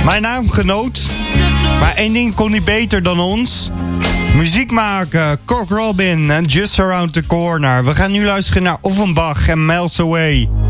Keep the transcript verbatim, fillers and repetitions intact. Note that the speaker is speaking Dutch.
Mijn naamgenoot. Maar één ding kon niet beter dan ons. Muziek maken, Cock Robin en Just Around the Corner. We gaan nu luisteren naar Offenbach en Miles Away.